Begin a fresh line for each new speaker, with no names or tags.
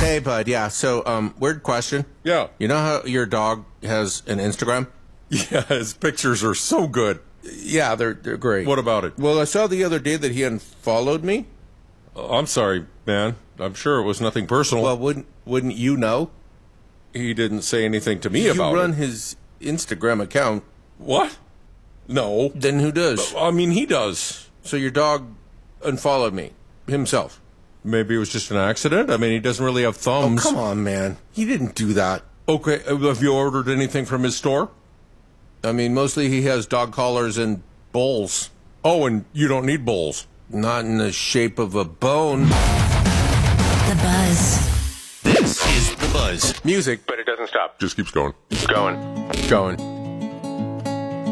Hey, bud. Yeah. So, weird question.
Yeah.
You know how your dog has an Instagram?
Yeah, his pictures are so good.
Yeah, they're great.
What about it?
Well, I saw the other day that he unfollowed me.
I'm sorry, man. I'm sure it was nothing personal.
Well, wouldn't you know?
He didn't say anything to me about
You run
it.
his Instagram account.
What? No.
Then who does?
I mean, he does.
So your dog unfollowed me himself.
Maybe it was just an accident. I mean, he doesn't really have
Oh,
thumbs.
come on, man. He didn't do that.
Okay, have you ordered anything from his store?
I mean, mostly he has dog collars and bowls.
Oh, and you don't need bowls.
Not in the shape of a bone.
The Buzz.
This is The Buzz. Music, but it doesn't stop.
Just keeps going.
Going.